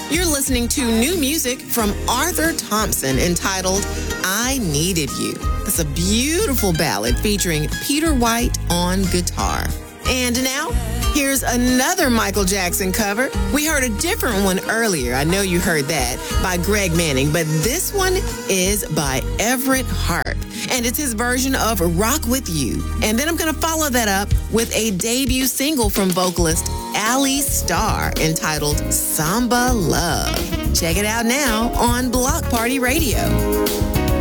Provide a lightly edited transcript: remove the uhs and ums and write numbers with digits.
You're listening to new music from Arthur Thompson entitled I Needed You. It's a beautiful ballad featuring Peter White on guitar. And now, here's another Michael Jackson cover. We heard a different one earlier. I know you heard that by Greg Manning, but this one is by Everett Hart. And it's his version of Rock With You. And then I'm going to follow that up with a debut single from vocalist Ali Starr entitled Samba Love. Check it out now on Block Party Radio.